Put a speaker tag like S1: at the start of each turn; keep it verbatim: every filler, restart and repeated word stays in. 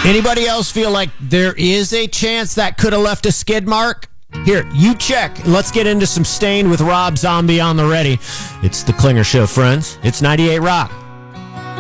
S1: Anybody else feel like there is a chance that could have left a skid mark? Here, you check. Let's get into some Stained with Rob Zombie on the ready. It's the Klinger Show, friends. It's ninety-eight Rock.